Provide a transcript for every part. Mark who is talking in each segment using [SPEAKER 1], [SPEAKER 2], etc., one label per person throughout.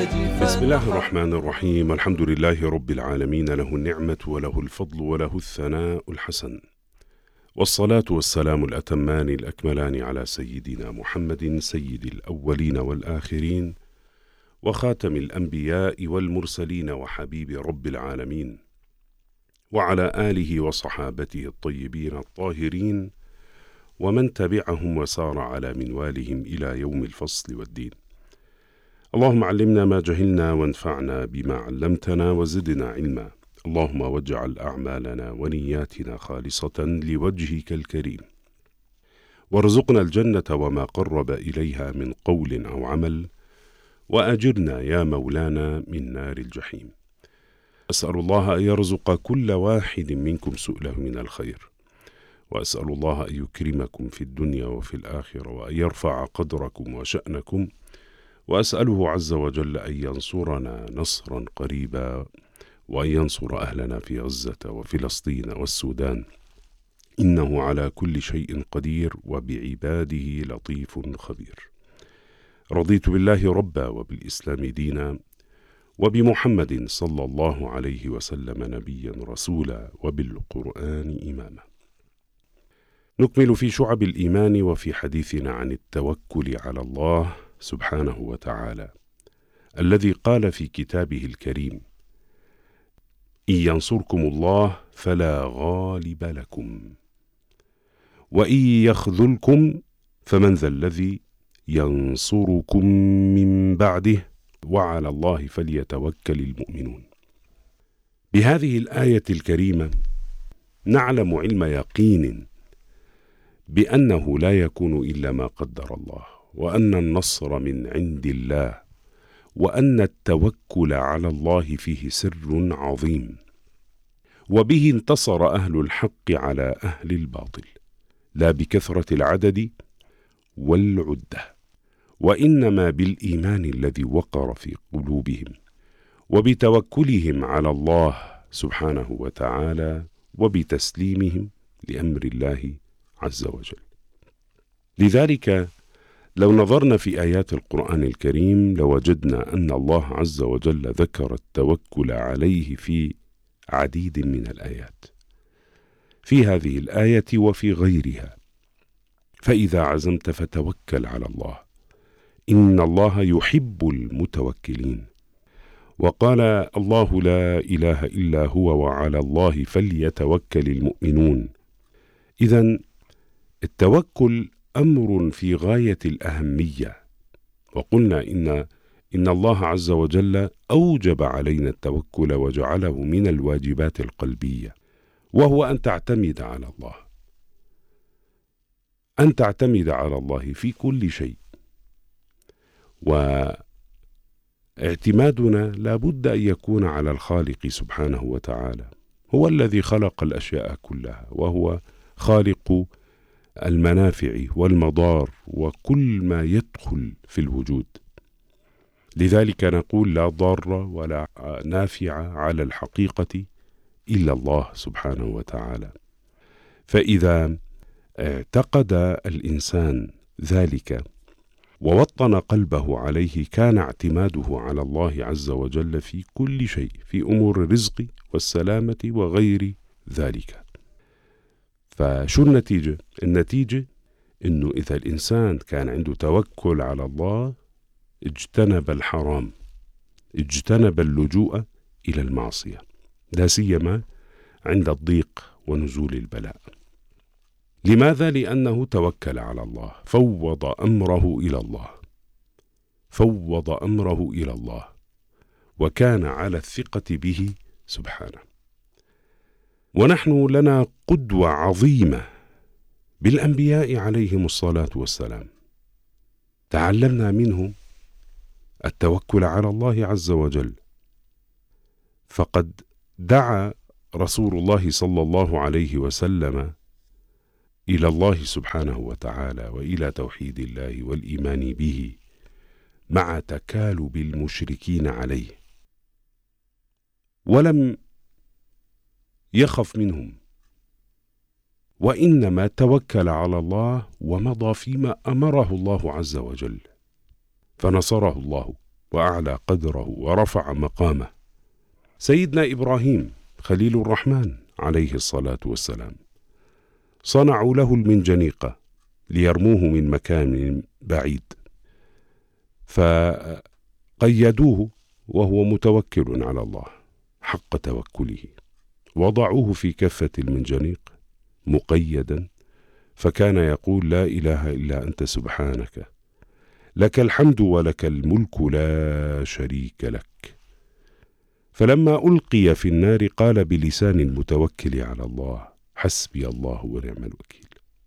[SPEAKER 1] بسم الله الرحمن الرحيم. الحمد لله رب العالمين، له النعمة وله الفضل وله الثناء الحسن، والصلاة والسلام الأتمان الأكملان على سيدنا محمد سيد الأولين والآخرين وخاتم الأنبياء والمرسلين وحبيب رب العالمين، وعلى آله وصحابته الطيبين الطاهرين ومن تبعهم وسار على منوالهم إلى يوم الفصل والدين. اللهم علمنا ما جهلنا وانفعنا بما علمتنا وزدنا علما. اللهم واجعل أعمالنا ونياتنا خالصة لوجهك الكريم، وارزقنا الجنة وما قرب إليها من قول أو عمل، وأجرنا يا مولانا من نار الجحيم. أسأل الله أن يرزق كل واحد منكم سؤله من الخير، وأسأل الله أن يكرمكم في الدنيا وفي الآخرة، وأن يرفع قدركم وشأنكم، وأسأله عز وجل أن ينصرنا نصرا قريبا، وأن ينصر أهلنا في غزة وفلسطين والسودان، إنه على كل شيء قدير وبعباده لطيف خبير. رضيت بالله ربا وبالإسلام دينا وبمحمد صلى الله عليه وسلم نبيا رسولا وبالقرآن إماما. نكمل في شعب الإيمان وفي حديثنا عن التوكل على الله سبحانه وتعالى، الذي قال في كتابه الكريم: إن ينصركم الله فلا غالب لكم، وإن يخذلكم فمن ذا الذي ينصركم من بعده، وعلى الله فليتوكل المؤمنون. بهذه الآية الكريمة نعلم علم يقين بأنه لا يكون إلا ما قدر الله، وأن النصر من عند الله، وأن التوكل على الله فيه سر عظيم، وبه انتصر أهل الحق على أهل الباطل، لا بكثرة العدد والعدة، وإنما بالإيمان الذي وقر في قلوبهم، وبتوكلهم على الله سبحانه وتعالى، وبتسليمهم لأمر الله عز وجل. لذلك لو نظرنا في آيات القرآن الكريم لوجدنا أن الله عز وجل ذكر التوكل عليه في عديد من الآيات، في هذه الآية وفي غيرها. فإذا عزمت فتوكل على الله، إن الله يحب المتوكلين. وقال الله: لا إله إلا هو وعلى الله فليتوكل المؤمنون. إذن التوكل أمر في غاية الأهمية، وقلنا إن الله عز وجل أوجب علينا التوكل وجعله من الواجبات القلبية، وهو أن تعتمد على الله، أن تعتمد على الله في كل شيء. واعتمادنا لا بد أن يكون على الخالق سبحانه وتعالى، هو الذي خلق الأشياء كلها، وهو خالق المنافع والمضار وكل ما يدخل في الوجود. لذلك نقول: لا ضار ولا نافع على الحقيقة إلا الله سبحانه وتعالى. فإذا اعتقد الإنسان ذلك ووطن قلبه عليه، كان اعتماده على الله عز وجل في كل شيء، في أمور الرزق والسلامة وغير ذلك. فشو النتيجة؟ النتيجة إنه إذا الإنسان كان عنده توكل على الله اجتنب الحرام، اجتنب اللجوء إلى المعصية، لا سيما عند الضيق ونزول البلاء. لماذا؟ لأنه توكل على الله، فوض أمره إلى الله، فوض أمره إلى الله، وكان على الثقة به سبحانه. ونحن لنا قدوة عظيمة بالأنبياء عليهم الصلاة والسلام، تعلمنا منهم التوكل على الله عز وجل. فقد دعا رسول الله صلى الله عليه وسلم إلى الله سبحانه وتعالى وإلى توحيد الله والإيمان به، مع تكالب المشركين عليه، ولم يخف منهم، وإنما توكل على الله ومضى فيما أمره الله عز وجل، فنصره الله وأعلى قدره ورفع مقامه. سيدنا إبراهيم خليل الرحمن عليه الصلاة والسلام صنعوا له المنجنيق ليرموه من مكان بعيد، فقيدوه وهو متوكل على الله حق توكله، وضعوه في كفة المنجنيق مقيدا، فكان يقول: لا إله إلا أنت سبحانك، لك الحمد ولك الملك لا شريك لك. فلما ألقي في النار قال بلسان المتوكل على الله: حسبي الله ونعم الوكيل.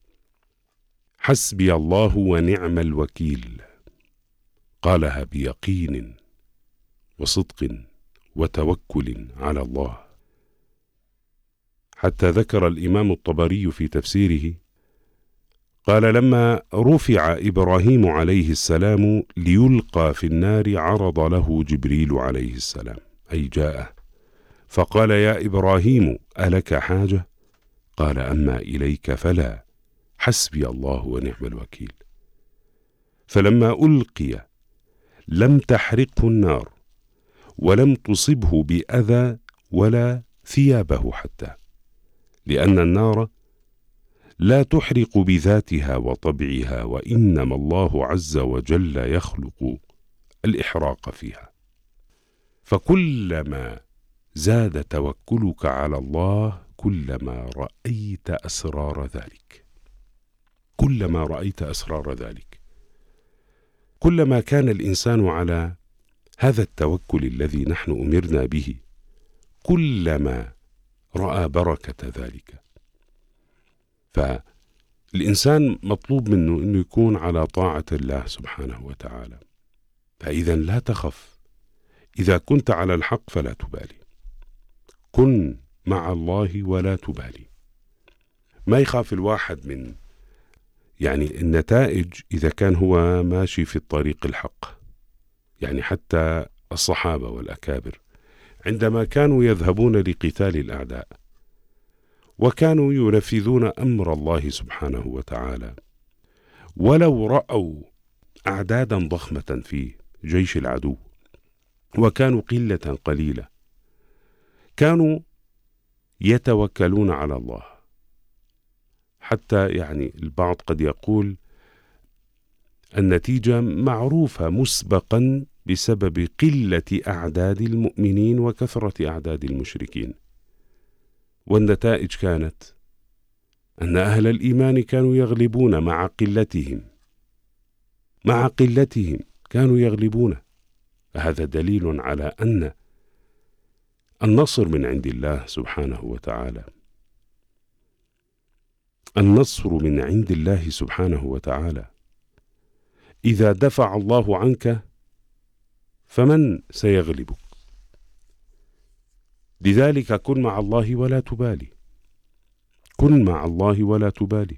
[SPEAKER 1] حسبي الله ونعم الوكيل. قالها بيقين وصدق وتوكل على الله. حتى ذكر الإمام الطبري في تفسيره قال: لما رفع إبراهيم عليه السلام ليلقى في النار عرض له جبريل عليه السلام، أي جاءه، فقال: يا إبراهيم ألك حاجة؟ قال: أما إليك فلا، حسبي الله ونعم الوكيل. فلما ألقي لم تحرقه النار ولم تصبه بأذى ولا ثيابه حتى، لأن النار لا تحرق بذاتها وطبعها، وإنما الله عز وجل يخلق الإحراق فيها. فكلما زاد توكلك على الله كلما رأيت أسرار ذلك، كلما رأيت أسرار ذلك، كلما كان الإنسان على هذا التوكل الذي نحن أمرنا به، كلما رأى بركة ذلك. فالإنسان مطلوب منه أنه يكون على طاعة الله سبحانه وتعالى. فإذا لا تخف، إذا كنت على الحق فلا تبالي، كن مع الله ولا تبالي. ما يخاف الواحد من النتائج إذا كان هو ماشي في الطريق الحق. حتى الصحابة والأكابر عندما كانوا يذهبون لقتال الأعداء وكانوا ينفذون أمر الله سبحانه وتعالى، ولو رأوا أعدادا ضخمة في جيش العدو وكانوا قلة قليلة، كانوا يتوكلون على الله. حتى البعض قد يقول النتيجة معروفة مسبقا بسبب قلة أعداد المؤمنين وكثرة أعداد المشركين، والنتائج كانت أن أهل الإيمان كانوا يغلبون مع قلتهم كانوا يغلبون. هذا دليل على أن النصر من عند الله سبحانه وتعالى، النصر من عند الله سبحانه وتعالى. إذا دفع الله عنك فمن سيغلبك؟ لذلك كن مع الله ولا تبالي، كن مع الله ولا تبالي.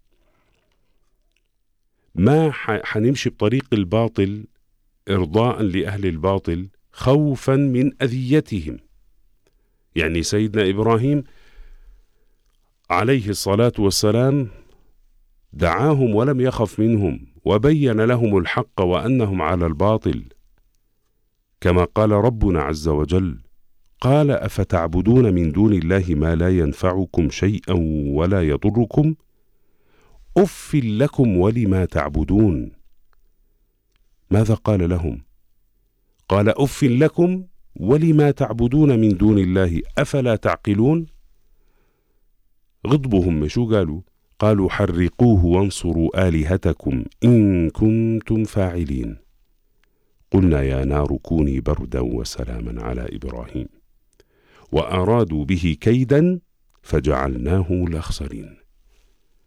[SPEAKER 1] ما حنمشي بطريق الباطل إرضاء لأهل الباطل خوفا من أذيتهم. سيدنا إبراهيم عليه الصلاة والسلام دعاهم ولم يخف منهم، وبين لهم الحق وأنهم على الباطل، كما قال ربنا عز وجل: قال: أفتعبدون من دون الله ما لا ينفعكم شيئا ولا يضركم؟ أف لكم ولما تعبدون. ماذا قال لهم؟ قال: أف لكم ولما تعبدون من دون الله أفلا تعقلون. غضبهم شو قالوا؟ قالوا: حرقوه وانصروا آلهتكم إن كنتم فاعلين. قلنا يا نار كوني بردا وسلاما على إبراهيم وأرادوا به كيدا فجعلناه الأخسرين.